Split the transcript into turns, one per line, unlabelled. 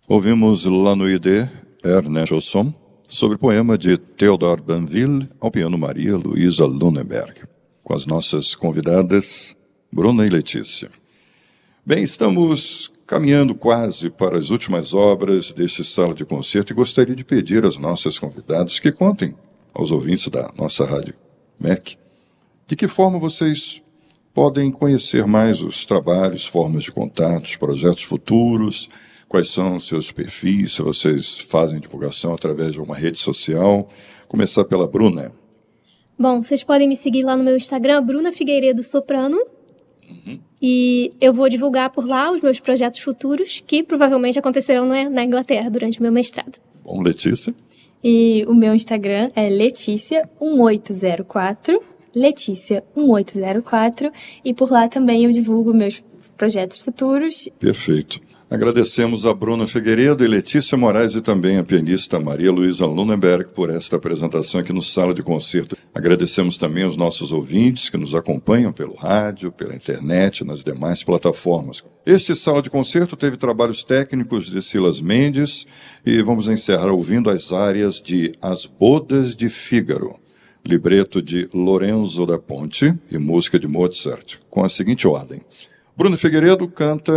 Ouvimos La Nuit de Ernest Chausson, sobre poema de Theodor Banville, ao piano Maria Luísa Lunenberg, com as nossas convidadas Bruna e Letícia. Bem, estamos caminhando quase para as últimas obras desse sala de concerto e gostaria de pedir às nossas convidadas que contem aos ouvintes da nossa Rádio MEC de que forma vocês podem conhecer mais os trabalhos, formas de contatos, projetos futuros, quais são os seus perfis, se vocês fazem divulgação através de uma rede social. Começar pela Bruna.
Bom, vocês podem me seguir lá no meu Instagram, Bruna Figueiredo Soprano. E eu vou divulgar por lá os meus projetos futuros, que provavelmente acontecerão na Inglaterra durante o meu mestrado.
Bom, Letícia?
E o meu Instagram é Letícia1804, Letícia1804, e por lá também eu divulgo meus projetos futuros.
Perfeito. Agradecemos a Bruna Figueiredo e Letícia Moraes e também a pianista Maria Luísa Lunenberg por esta apresentação aqui no Sala de Concerto. Agradecemos também aos nossos ouvintes que nos acompanham pelo rádio, pela internet, nas demais plataformas. Este Sala de Concerto teve trabalhos técnicos de Silas Mendes e vamos encerrar ouvindo as áreas de As Bodas de Fígaro, libreto de Lorenzo da Ponte e música de Mozart, com a seguinte ordem. Bruna Figueiredo canta